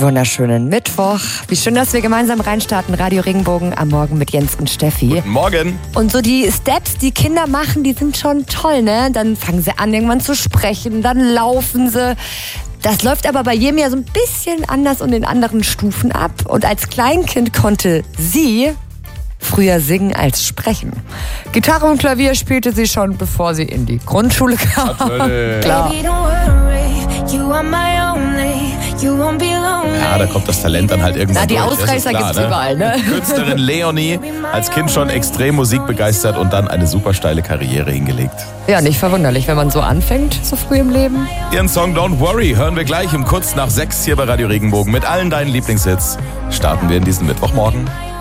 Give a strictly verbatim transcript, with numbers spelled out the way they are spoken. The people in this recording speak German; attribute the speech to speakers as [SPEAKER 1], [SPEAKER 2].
[SPEAKER 1] Wunderschönen Mittwoch. Wie schön, dass wir gemeinsam reinstarten. Radio Regenbogen am Morgen mit Jens und Steffi.
[SPEAKER 2] Guten Morgen.
[SPEAKER 1] Und so die Steps, die Kinder machen, die sind schon toll, ne? Dann fangen sie an, irgendwann zu sprechen, dann laufen sie. Das läuft aber bei jedem ja so ein bisschen anders und in anderen Stufen ab. Und als Kleinkind konnte sie früher singen als sprechen. Gitarre und Klavier spielte sie schon, bevor sie in die Grundschule kam. Klar.
[SPEAKER 2] Ja, da kommt das Talent dann halt irgendwann.
[SPEAKER 1] Na, die
[SPEAKER 2] durch.
[SPEAKER 1] Ausreißer
[SPEAKER 2] klar,
[SPEAKER 1] gibt's
[SPEAKER 2] ne?
[SPEAKER 1] überall, ne?
[SPEAKER 2] Künstlerin Leonie, als Kind schon extrem musikbegeistert und dann eine super steile Karriere hingelegt.
[SPEAKER 1] Ja, nicht verwunderlich, wenn man so anfängt, so früh im Leben.
[SPEAKER 2] Ihren Song Don't Worry hören wir gleich um kurz nach sechs hier bei Radio Regenbogen. Mit allen deinen Lieblingshits starten wir in diesen Mittwochmorgen.